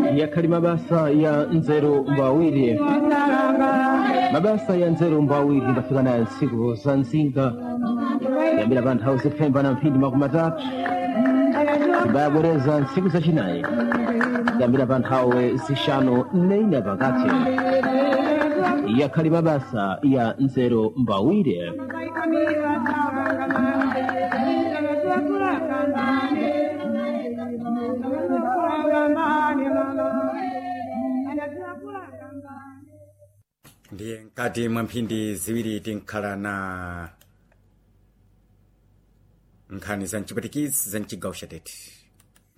yakhali mabasa ya nzeru mbawiri. Mabasa ya nzeru mbawiri ndafika nayo ntsiku za nzinga yambira pa nthawi zipfemba na mphindi makumi atatu bayabwereza ntsiku zachinayi yambira pa nthawi zixanu nneina pakati yakhali mabasa ya nzeru mbawiri. ndiye nkati mwa mphindi ziwiri tinkhala na nkhani za mchipwitikizi za mchigawo cha Tete.